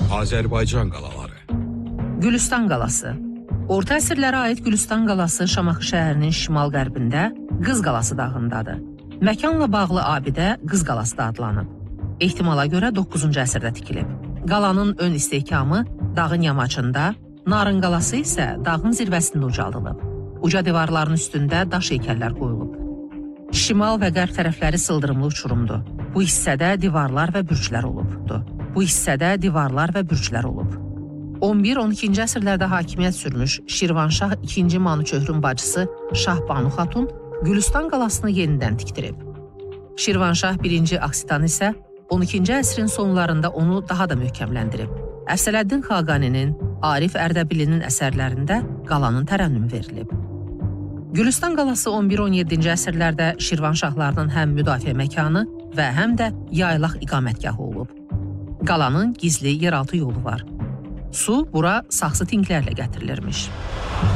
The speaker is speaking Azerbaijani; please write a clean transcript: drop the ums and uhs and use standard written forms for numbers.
Azərbaycan qalaları. Gülüstan qalası. Orta əsrlərə aid Gülüstan qalası Şamaxı şəhərinin şimal-qərbində Qız qalası dağındadır. Məkanla bağlı abidə Qız qalası da adlanıb. Ehtimala görə 9-cu əsrdə tikilib. Qalanın ön istehkamı dağın yamacında, Narın qalası isə dağın zirvəsində ucaldılıb. Uca divarların üstündə daş heykəllər qoyulub. Şimal və qərb tərəfləri sıldırımlı uçurumdur. Bu hissədə divarlar və bürclər olub. 11-12-ci əsrlərdə hakimiyyət sürmüş Şirvanşah 2. Manuçöhrün bacısı Şah Banu Xatun Gülüstan qalasını yenidən tikdirib. Şirvanşah 1. Aksitan isə 12-ci əsrin sonlarında onu daha da möhkəmləndirib. Əfsələddin Xaqaninin, Arif Ərdəbilinin əsərlərində qalanın tərənnümü verilib. Gülüstan qalası 11-17-ci əsrlərdə Şirvanşahlarının həm müdafiə məkanı və həm də yaylaq iqamətgahı olub. Qalanın gizli yeraltı yolu var. Su bura saxsı tinklərlə gətirilirmiş.